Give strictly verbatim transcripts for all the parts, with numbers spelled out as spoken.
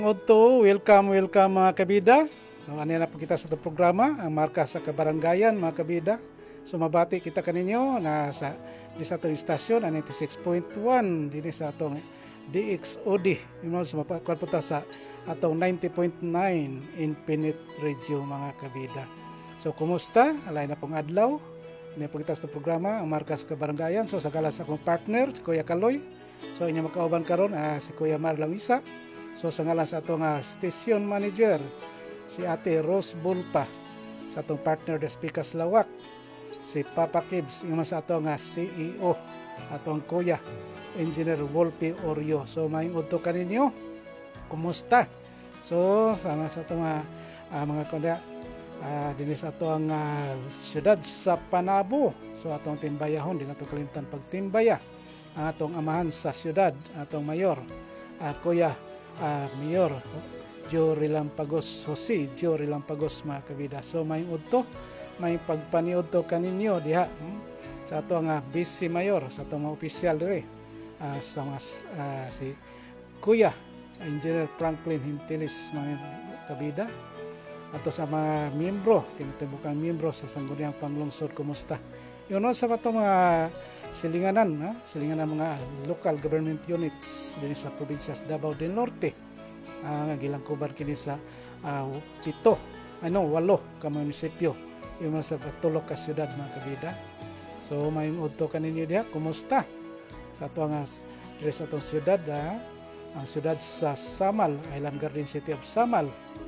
Oto, welcome, welcome mga kabida. So, ano na po kita sa itong programa, ang marka sa kabaranggayan mga kabida. So, mabati kita kaninyo na sa di sa itong istasyon, ninety-six point one, din sa itong D X O D. Yung mga sumapakuan po ta sa atong ninety point nine Infinite Radio mga kabida. So, kumusta? Alay na pong adlaw. Ano po kita sa itong programa, ang marka sa kabaranggayan. So, sa galas akong partner, si Kuya Kaloy. So, inyong makauban karon ah, si Kuya Marlang Isa. So sa ngalan sa atong uh, station manager, si Ate Rose Bulpa, sa atong partner des Pikas Lawak, si Papa Kibs, yung sa atong uh, C E O, atong Kuya, Engineer Wolpe Oryo. So maingod to kaninyo, kumusta? So sana sa atong uh, uh, mga kanda, uh, din sa atong uh, siyudad sa Panabo, so atong timbayahon, din atong kalimtan pagtimbaya, ang atong amahan sa siyudad, atong mayor, uh, Kuya Uh, Mayor Joe Rilampagos Jose Joe Rilampagos mga kabida. So may udto, may pagpaniud to kaninyo diha hmm? sa ato nga busy mayor, sa ato mga opisyal dire uh, sa mga uh, si Kuya Engineer Franklin Hintilis mga kabida, ato sa mga miyembro, kinatibukang miyembro sa Sangguniang Panglungsod, kumusta? Yun no, sa ato mga silinganan, ha? silinganan mga local government units din sa probinsya sa Davao del Norte. Uh, gilang kubar kini sa uh, pito, ano, walo ka munisipyo, yung sa tulok ka syudad mga kabida. So may udto kaninyo diha, kumusta? Sa ato nga dire sa atong syudad, ha? Ang syudad sa Samal, Island Garden City of Samal.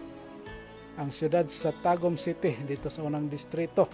Ang syudad sa Tagum City, dito sa unang distrito.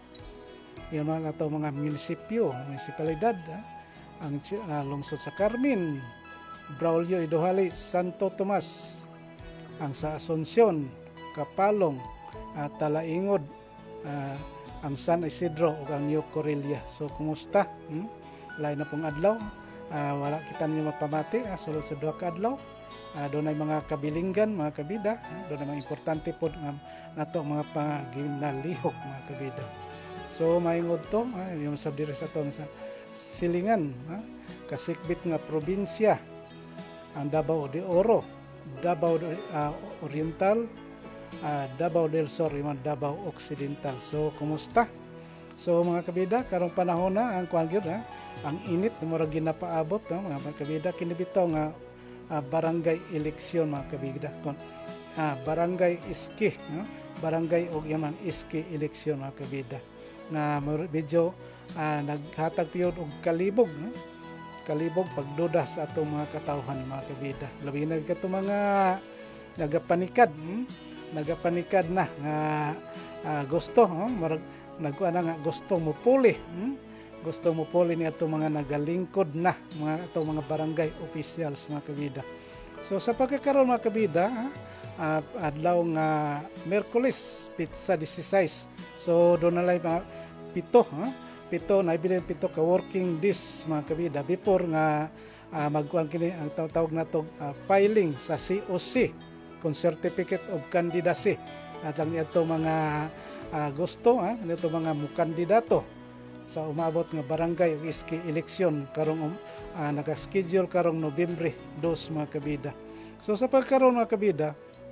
Yung mga ito mga munisipyo, munisipalidad, ha? Ang uh, lungsod sa Carmen, Braulio, Idohali, Santo Tomas, ang sa Asuncion, Kapalong, uh, Talaingod, uh, ang San Isidro o ang New Correlia. So kumusta? Hmm? Lain na pong adlaw, uh, wala kita ninyo mapamati, uh, sulod sa duha ka adlaw. Uh, doon ay mga kabilinggan, mga kabida, uh, doon ay mga importante po uh, nato mga panginalihok, mga kabida. So maingod to, ah, yung sabdiri sa to sa silingan, ah, kasikbit nga probinsya, ang Davao de Oro, Davao uh, Oriental, uh, Davao del Sur, yung Davao Occidental. So kumusta? So mga kabida, karong panahon na ang kuan gyud, ah, ang init murag ginapaabot, ah, mga kabida, kinibitaw nga uh, barangay eleksyon mga kabida. Kon uh, barangay iski, ah, barangay og yaman iski eleksyon mga kabida. Na medyo uh, naghatag piyod og kalibog, eh? kalibog pagduda sa atong mga katawhan mga kabida. Labi na kato mga nagapanikad, hmm? nagapanikad na nga uh, gusto, oh? Marag nagkuha na nga gusto mo puli, hmm? gusto mo puli ni atong mga nagalingkod na mga atong mga barangay officials mga kabida. So sa pagkakaroon mga kabida, uh, adlaw nga Miyerkules, Pitsa sixteen. So doon na lang mga pito, ha? pito, naibilin pito ka working days mga kabida before nga uh, magkuhan kini ang tawag na to uh, filing sa C O C, kung Certificate of Candidacy. At lang ito mga uh, gusto, ha? ito mga mukandidato sa umabot nga barangay o iski eleksyon karong um, uh, naka-schedule karong Nobyembre two mga kabida. So sa pagkaroon mga kabida,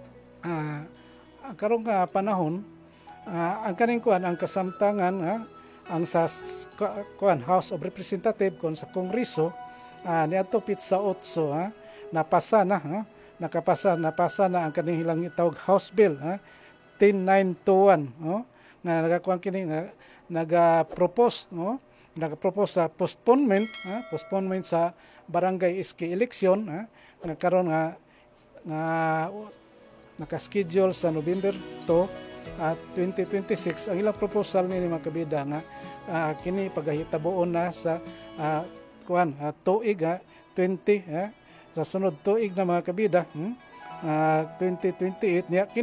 uh, karong uh, panahon, Uh, ang kaning kuan ang kasamtangan, ha? ang sa kuan House of Representative kon sa Kongreso, uh, niadto pitsa otso, ha? napasa na, ha? nakapasa napasa na ang kaning hilang itawag House Bill, ha? ten nine twenty-one, oh? nga nagakuan kini nga naga-propose, no? naga-propose sa postponement, ha? postponement sa barangay iski election, ha? nga karon nga nga naka-schedule sa November two at uh, twenty twenty-six. Ang ilang proposal ni mga kabida nga uh, kini pagahitaboon na sa uh, kuan uh, tuig, ha, twenty, ha, sa sunod tuig na mga kabida, hmm? uh, twenty twenty-eight niya